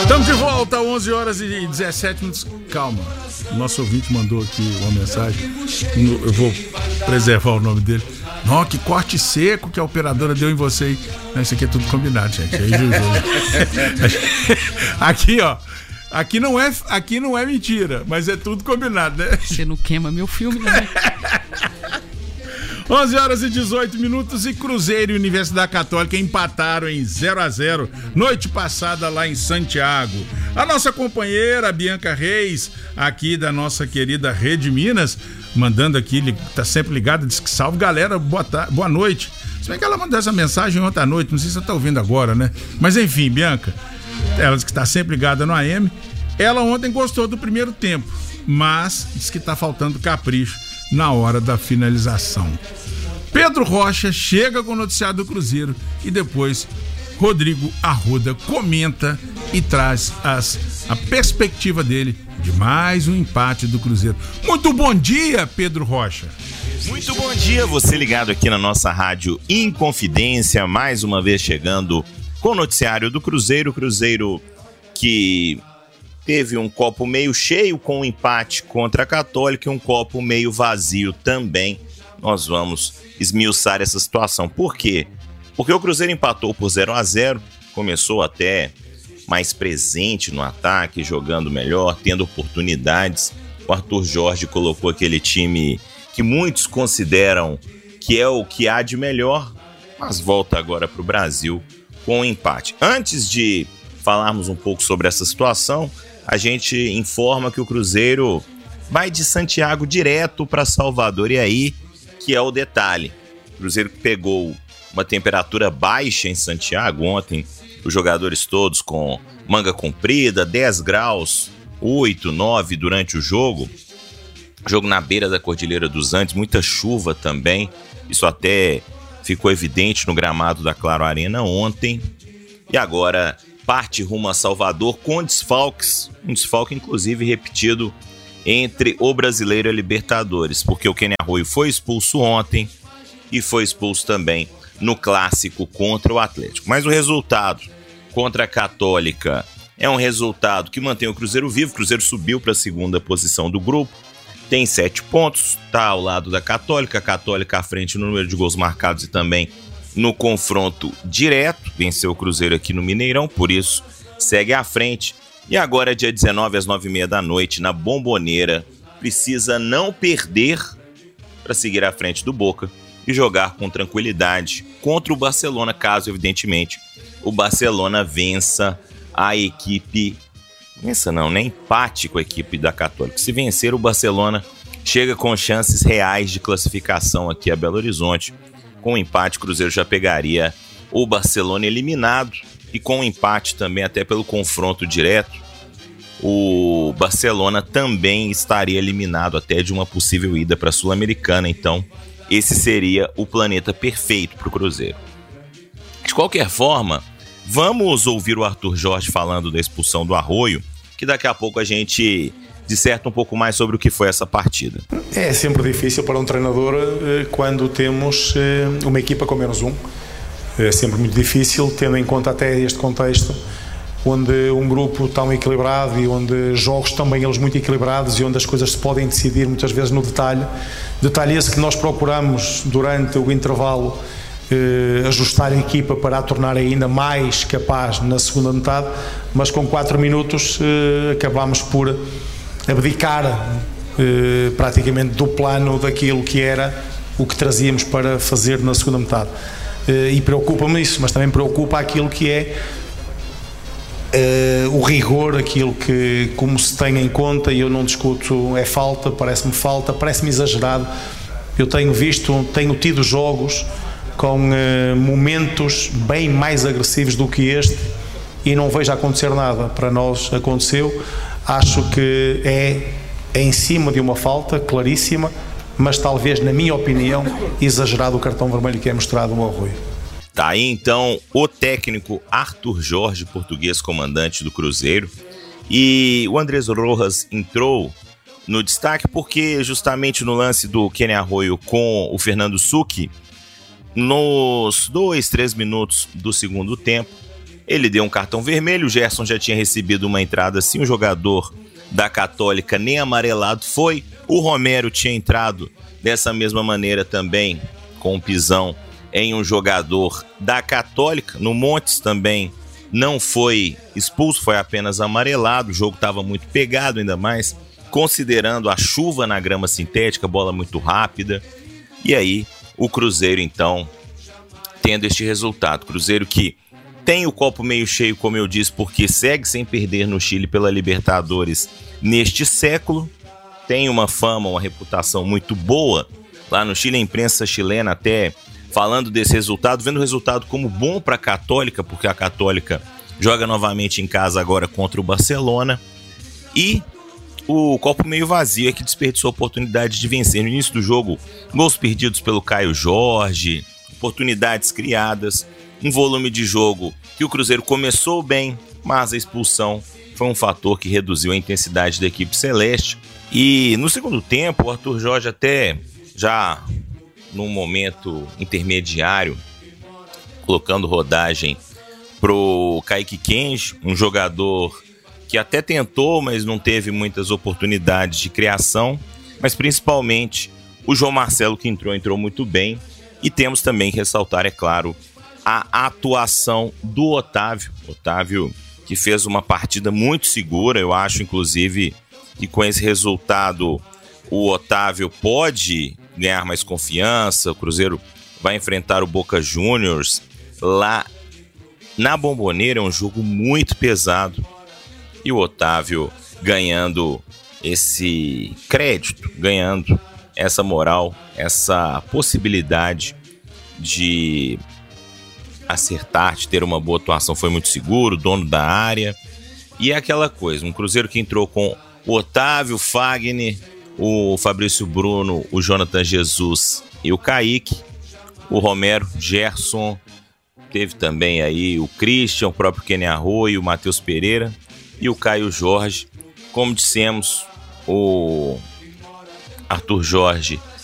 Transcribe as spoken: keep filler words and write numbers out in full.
Estamos de volta, onze horas e dezessete minutos. Calma, o nosso ouvinte mandou aqui uma mensagem. Eu vou preservar o nome dele. Não, que corte seco que a operadora deu em você aí. Não, isso aqui é tudo combinado, gente. Aí, Juju. Aqui, ó. Aqui não, é, aqui não é mentira, mas é tudo combinado, né? Você não queima meu filme, né? onze horas e dezoito minutos e Cruzeiro e Universidade Católica empataram em zero a zero noite passada lá em Santiago. A nossa companheira Bianca Reis, aqui da nossa querida Rede Minas, mandando aqui, tá sempre ligada, diz que salve galera, boa, tarde, boa noite. Se bem que ela mandou essa mensagem ontem à noite, não sei se você tá ouvindo agora, né? Mas enfim, Bianca, ela diz que tá sempre ligada no A M. Ela ontem gostou do primeiro tempo, mas diz que tá faltando capricho na hora da finalização. Pedro Rocha chega com o noticiário do Cruzeiro e depois Rodrigo Arruda comenta e traz as, a perspectiva dele de mais um empate do Cruzeiro. Muito bom dia, Pedro Rocha. Muito bom dia, você ligado aqui na nossa rádio Inconfidência, mais uma vez chegando com o noticiário do Cruzeiro. Cruzeiro que teve um copo meio cheio com o um empate contra a Católica e um copo meio vazio também. Nós vamos esmiuçar essa situação. Por quê? Porque o Cruzeiro empatou por zero a zero, começou até mais presente no ataque, jogando melhor, tendo oportunidades. O Arthur Jorge colocou aquele time que muitos consideram que é o que há de melhor, mas volta agora para o Brasil com um empate. Antes de falarmos um pouco sobre essa situação, a gente informa que o Cruzeiro vai de Santiago direto para Salvador, e aí que é o detalhe. O Cruzeiro pegou uma temperatura baixa em Santiago ontem, os jogadores todos com manga comprida, dez graus, oito, nove durante o jogo. Jogo na beira da Cordilheira dos Andes, muita chuva também. Isso até ficou evidente no gramado da Claro Arena ontem. E agora parte rumo a Salvador com desfalques, um desfalque inclusive repetido entre o Brasileiro e a Libertadores, porque o Kenny Arroio foi expulso ontem e foi expulso também no clássico contra o Atlético. Mas o resultado contra a Católica é um resultado que mantém o Cruzeiro vivo. O Cruzeiro subiu para a segunda posição do grupo, tem sete pontos, está ao lado da Católica, a Católica à frente no número de gols marcados e também no confronto direto, venceu o Cruzeiro aqui no Mineirão, por isso segue à frente. E agora, dia dezenove, às nove e meia da noite, na Bombonera, precisa não perder para seguir à frente do Boca e jogar com tranquilidade contra o Barcelona, caso, evidentemente, o Barcelona vença a equipe... Vença não, nem empate com a equipe da Católica. Se vencer, o Barcelona chega com chances reais de classificação aqui a Belo Horizonte. Com o empate, o Cruzeiro já pegaria o Barcelona eliminado. E com o empate também, até pelo confronto direto, o Barcelona também estaria eliminado até de uma possível ida para a Sul-Americana. Então, esse seria o planeta perfeito para o Cruzeiro. De qualquer forma, vamos ouvir o Arthur Jorge falando da expulsão do Arroio, que daqui a pouco a gente disserta um pouco mais sobre o que foi essa partida. É sempre difícil para um treinador quando temos uma equipa com menos um. É sempre muito difícil, tendo em conta até este contexto, onde um grupo tão equilibrado e onde jogos também eles muito equilibrados e onde as coisas se podem decidir muitas vezes no detalhe. Detalhe esse que nós procuramos durante o intervalo eh, ajustar a equipa para a tornar ainda mais capaz na segunda metade, mas com quatro minutos eh, acabámos por abdicar eh, praticamente do plano daquilo que era o que trazíamos para fazer na segunda metade. E preocupa-me isso, mas também preocupa aquilo que é uh, o rigor, aquilo que, como se tem em conta, e eu não discuto, é falta, parece-me falta, parece-me exagerado. Eu tenho visto, tenho tido jogos com uh, momentos bem mais agressivos do que este e não vejo acontecer nada. Para nós aconteceu, acho que é, é em cima de uma falta claríssima, mas talvez, na minha opinião, exagerado o cartão vermelho que é mostrado ao Arroio. Tá aí então o técnico Arthur Jorge, português, comandante do Cruzeiro. E o Andrés Rojas entrou no destaque porque justamente no lance do Kenny Arroio com o Fernando Succhi, nos dois, três minutos do segundo tempo, ele deu um cartão vermelho, o Gerson já tinha recebido uma entrada assim, o jogador da Católica nem amarelado foi, o Romero tinha entrado dessa mesma maneira também, com um pisão em um jogador da Católica, no Montes também não foi expulso, foi apenas amarelado, o jogo estava muito pegado, ainda mais considerando a chuva na grama sintética, bola muito rápida, e aí o Cruzeiro então tendo este resultado, Cruzeiro que tem o copo meio cheio, como eu disse, porque segue sem perder no Chile pela Libertadores neste século, tem uma fama, uma reputação muito boa lá no Chile, a imprensa chilena até falando desse resultado, vendo o resultado como bom para a Católica, porque a Católica joga novamente em casa agora contra o Barcelona, e o copo meio vazio é que desperdiçou a oportunidade de vencer. No início do jogo, gols perdidos pelo Caio Jorge, oportunidades criadas, um volume de jogo que o Cruzeiro começou bem, mas a expulsão foi um fator que reduziu a intensidade da equipe celeste. E no segundo tempo, o Arthur Jorge até já num momento intermediário, colocando rodagem pro Kaique Kenji, um jogador que até tentou, mas não teve muitas oportunidades de criação, mas principalmente o João Marcelo, que entrou, entrou muito bem. E temos também que ressaltar, é claro, a atuação do Otávio. Otávio que fez uma partida muito segura, eu acho inclusive que com esse resultado o Otávio pode ganhar mais confiança. O Cruzeiro vai enfrentar o Boca Juniors lá na Bombonera, é um jogo muito pesado. E o Otávio ganhando esse crédito, ganhando essa moral, essa possibilidade de acertar, de ter uma boa atuação, foi muito seguro, dono da área. E é aquela coisa, um Cruzeiro que entrou com o Otávio, o Fagner, o Fabrício Bruno, o Jonathan Jesus e o Kaique, o Romero, Gerson, teve também aí o Christian, o próprio Kenny Arroio, o Matheus Pereira e o Caio Jorge. Como dissemos, o Arthur Jorge